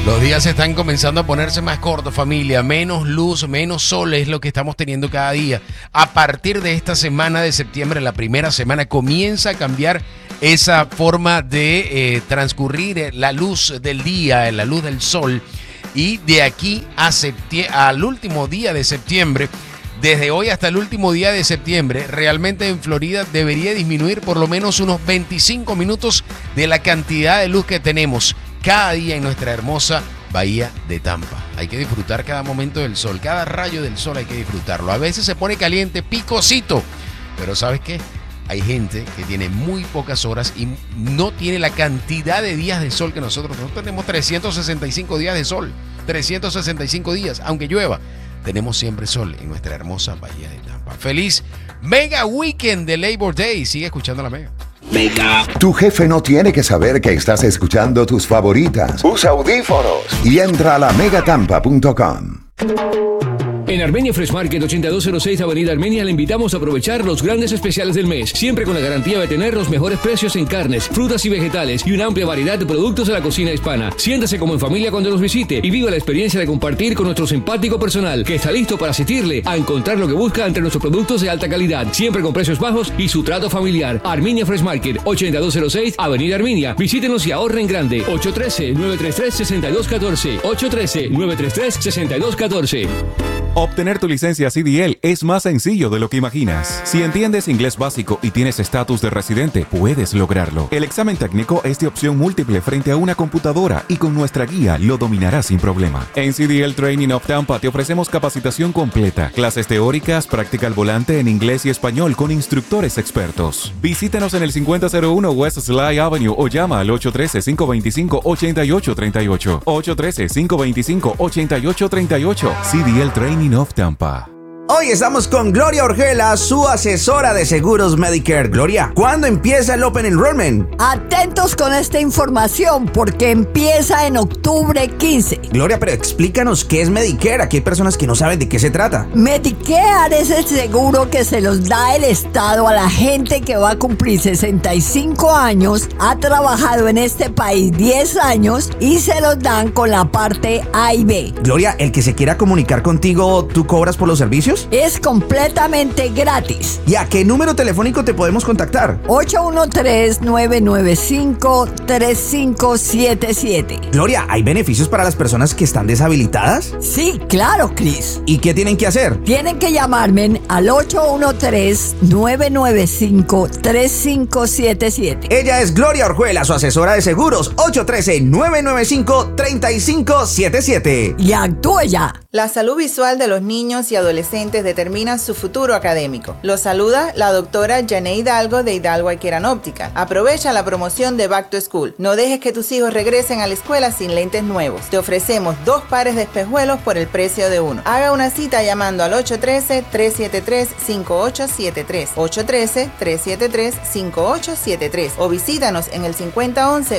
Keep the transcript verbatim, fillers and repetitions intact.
Los días están comenzando a ponerse más cortos, familia. Menos luz, menos sol es lo que estamos teniendo cada día. A partir de esta semana de septiembre, la primera semana, comienza a cambiar esa forma de eh, transcurrir la luz del día, la luz del sol. Y de aquí a septie- al último día de septiembre, desde hoy hasta el último día de septiembre, realmente en Florida debería disminuir por lo menos unos veinticinco minutos de la cantidad de luz que tenemos cada día en nuestra hermosa bahía de Tampa. Hay que disfrutar cada momento del sol, cada rayo del sol hay que disfrutarlo. A veces se pone caliente, picosito, pero ¿sabes qué? Hay gente que tiene muy pocas horas y no tiene la cantidad de días de sol que nosotros. Nosotros tenemos trescientos sesenta y cinco días de sol, trescientos sesenta y cinco días, aunque llueva. Tenemos siempre sol en nuestra hermosa bahía de Tampa. Feliz Mega Weekend de Labor Day. Sigue escuchando la Mega. Mega. Tu jefe no tiene que saber que estás escuchando tus favoritas. Usa audífonos y entra a la megatampa punto com. En Armenia Fresh Market ochenta y dos cero seis Avenida Armenia le invitamos a aprovechar los grandes especiales del mes, siempre con la garantía de tener los mejores precios en carnes, frutas y vegetales y una amplia variedad de productos de la cocina hispana. Siéntase como en familia cuando nos visite y viva la experiencia de compartir con nuestro simpático personal que está listo para asistirle a encontrar lo que busca entre nuestros productos de alta calidad, siempre con precios bajos y su trato familiar. Armenia Fresh Market ochenta y dos cero seis Avenida Armenia. Visítenos y ahorren grande. ocho uno tres, nueve tres tres, seis dos uno cuatro. ocho uno tres, nueve tres tres, seis dos uno cuatro. Obtener tu licencia C D L es más sencillo de lo que imaginas. Si entiendes inglés básico y tienes estatus de residente, puedes lograrlo. El examen técnico es de opción múltiple frente a una computadora y con nuestra guía lo dominarás sin problema. En C D L Training of Tampa te ofrecemos capacitación completa, clases teóricas, práctica al volante en inglés y español con instructores expertos. Visítanos en el cincuenta cero uno West Sly Avenue o llama al ocho uno tres, cinco dos cinco, ocho ocho tres ocho. ocho uno tres, cinco dos cinco, ocho ocho tres ocho. C D L Training of Tampa. Hoy estamos con Gloria Orjuela, su asesora de seguros Medicare. Gloria, ¿cuándo empieza el Open Enrollment? Atentos con esta información porque empieza en octubre quince. Gloria, pero explícanos qué es Medicare. Aquí hay personas que no saben de qué se trata. Medicare es el seguro que se los da el Estado a la gente que va a cumplir sesenta y cinco años, ha trabajado en este país diez años y se los dan con la parte A y B. Gloria, el que se quiera comunicar contigo, ¿tú cobras por los servicios? Es completamente gratis. ¿Y a qué número telefónico te podemos contactar? ocho uno tres, nueve nueve cinco, tres cinco siete siete. Gloria, ¿hay beneficios para las personas que están deshabilitadas? Sí, claro, Chris. ¿Y qué tienen que hacer? Tienen que llamarme al ocho uno tres, nueve nueve cinco, tres cinco siete siete. Ella es Gloria Orjuela, su asesora de seguros. ocho uno tres, nueve nueve cinco, tres cinco siete siete. Y actúe ya. La salud visual de los niños y adolescentes determina su futuro académico. Los saluda la doctora Jané Hidalgo de Hidalgo Eye Óptica. Aprovecha la promoción de Back to School. No dejes que tus hijos regresen a la escuela sin lentes nuevos. Te ofrecemos dos pares de espejuelos por el precio de uno. Haga una cita llamando al ocho uno tres, tres siete tres, cinco ocho siete tres, ocho uno tres, tres siete tres, cinco ocho siete tres o visítanos en el cincuenta once